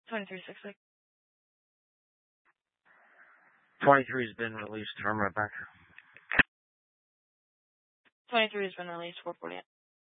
2360. 23 has been released. I'm right back. 23 has been released. 448.